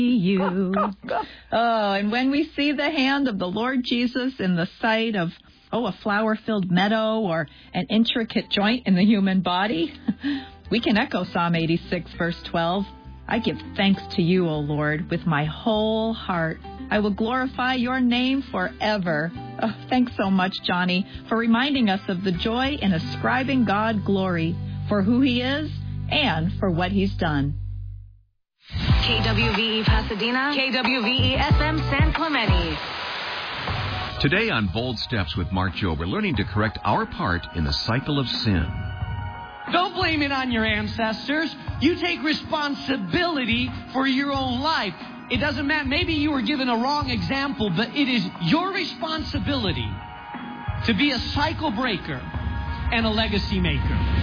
you. Oh, and when we see the hand of the Lord Jesus in the sight of, a flower-filled meadow or an intricate joint in the human body, we can echo Psalm 86, verse 12. I give thanks to you, O Lord, with my whole heart. I will glorify your name forever. Oh, thanks so much, Johnny, for reminding us of the joy in ascribing God glory for who he is and for what he's done. KWVE Pasadena, KWVE FM San Clemente. Today on Bold Steps with Mark Jobe, we're learning to correct our part in the cycle of sin. Don't blame it on your ancestors. You take responsibility for your own life. It doesn't matter. Maybe you were given a wrong example, but it is your responsibility to be a cycle breaker and a legacy maker.